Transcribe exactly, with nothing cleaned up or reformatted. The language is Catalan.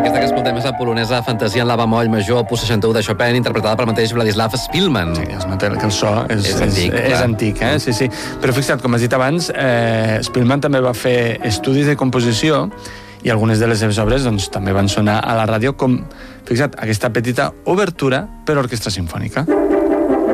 Aquesta que escoltem és la polonesa Fantasia en la bemoll major, opus seixanta-u de Chopin, interpretada pel mateix Vladislav Spilman. Sí, es nota que el so és, és antic. És, és antic, eh? Sí, sí. Però fixa't, com has dit abans, eh, Spilman també va fer estudis de composició i algunes de les seves obres doncs, també van sonar a la ràdio com, fixa't, aquesta petita obertura per orquestra simfònica.